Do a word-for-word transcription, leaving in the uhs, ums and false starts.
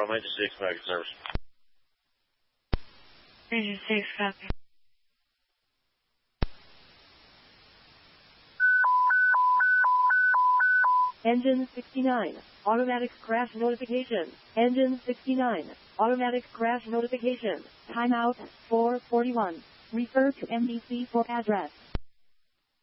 Charles, Engine six, American service. Engine six, copy. Engine sixty-nine, automatic crash notification. Engine sixty-nine, automatic crash notification. Timeout four forty-one. Refer to M D C for address.